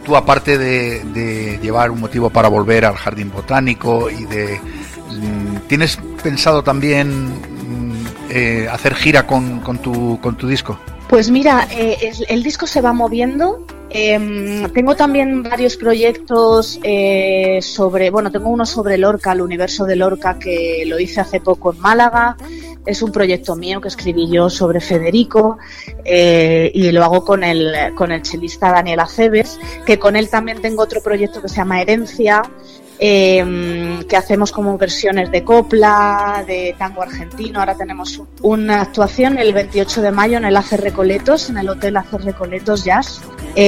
tú, aparte de llevar un motivo para volver al jardín botánico ¿tienes pensado también hacer gira con tu disco? Pues mira, el disco se va moviendo. Tengo también varios proyectos tengo uno sobre Lorca, el universo de Lorca, que lo hice hace poco en Málaga. Es un proyecto mío que escribí yo sobre Federico, y lo hago con el chelista Daniel Aceves, que con él también tengo otro proyecto que se llama Herencia, que hacemos como versiones de copla, de tango argentino. Ahora tenemos una actuación el 28 de mayo en el AC Recoletos, en el Hotel AC Recoletos Jazz.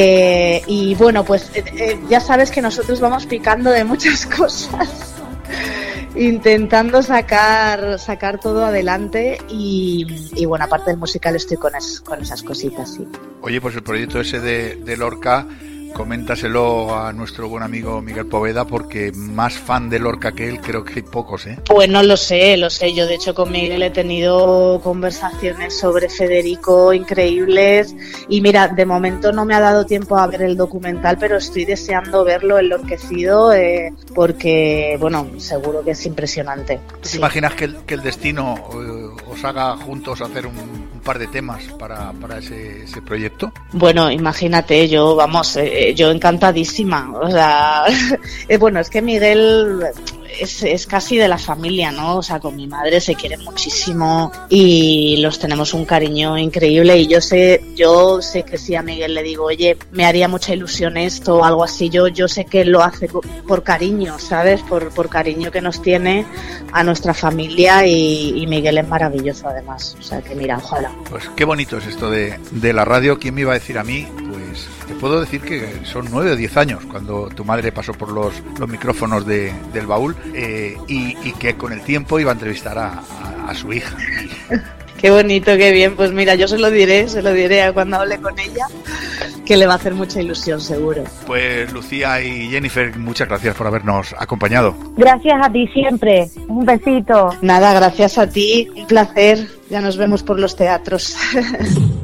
Y bueno, pues ya sabes que nosotros vamos picando de muchas cosas, intentando sacar todo adelante, y bueno, aparte del musical estoy con esas cositas, sí. Oye, pues el proyecto ese de Lorca, coméntaselo a nuestro buen amigo Miguel Poveda, porque más fan de Lorca que él creo que hay pocos, ¿eh? Bueno, lo sé. Yo de hecho con Miguel he tenido conversaciones sobre Federico increíbles, y mira, de momento no me ha dado tiempo a ver el documental, pero estoy deseando verlo enloquecido, porque bueno, seguro que es impresionante. ¿Te imaginas que el destino os haga juntos hacer un par de temas para ese proyecto? Bueno, imagínate, yo encantadísima. O sea, bueno, es que Miguel es casi de la familia, ¿no? O sea, con mi madre se quieren muchísimo y los tenemos un cariño increíble, y yo sé que si a Miguel le digo, oye, me haría mucha ilusión esto o algo así, yo sé que él lo hace por cariño, ¿sabes? Por cariño que nos tiene a nuestra familia, y Miguel es maravilloso además. O sea, que mira, ojalá. Pues qué bonito es esto de la radio. ¿Quién me iba a decir a mí? Pues te puedo decir que son 9 o 10 años cuando tu madre pasó por los micrófonos del Baúl, y que con el tiempo iba a entrevistar a su hija. Qué bonito, qué bien. Pues mira, yo se lo diré cuando hable con ella, que le va a hacer mucha ilusión, seguro. Pues Lucía y Jennifer, muchas gracias por habernos acompañado. Gracias a ti siempre. Un besito. Nada, gracias a ti. Un placer. Ya nos vemos por los teatros.